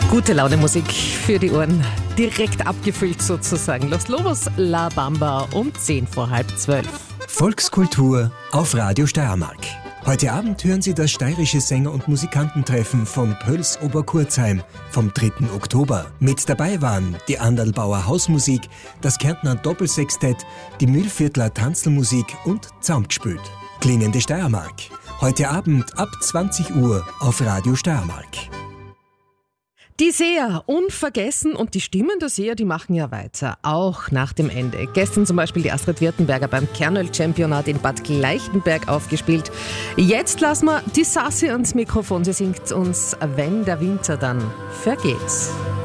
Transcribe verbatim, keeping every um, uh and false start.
Gute Laune Musik für die Ohren, direkt abgefüllt sozusagen. Los Lobos La Bamba um zehn vor halb zwölf. Volkskultur auf Radio Steiermark. Heute Abend hören Sie das steirische Sänger- und Musikantentreffen von Pöls Oberkurzheim vom dritten Oktober. Mit dabei waren die Anderlbauer Hausmusik, das Kärntner Doppelsextett, die Mühlviertler Tanzelmusik und Zaumgspült. Klingende Steiermark. Heute Abend ab zwanzig Uhr auf Radio Steiermark. Die Seher, unvergessen, und die Stimmen der Seher, die machen ja weiter, auch nach dem Ende. Gestern zum Beispiel die Astrid Wirtenberger beim Kernöl-Championat in Bad Gleichenberg aufgespielt. Jetzt lassen wir die Sassi ans Mikrofon, sie singt uns "Wenn der Winter dann vergeht".